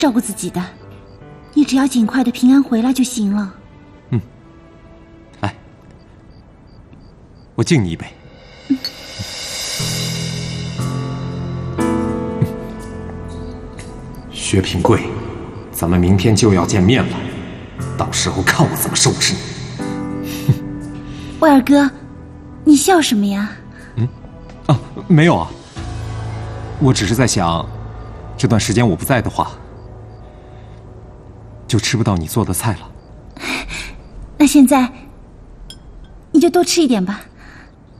照顾自己的，你只要尽快的平安回来就行了。 来，我敬你一杯。薛平贵，咱们明天就要见面了，到时候看我怎么收拾你。 威尔哥，你笑什么呀？ 没有啊，我只是在想，这段时间我不在的话，就吃不到你做的菜了。 那现在你就多吃一点吧。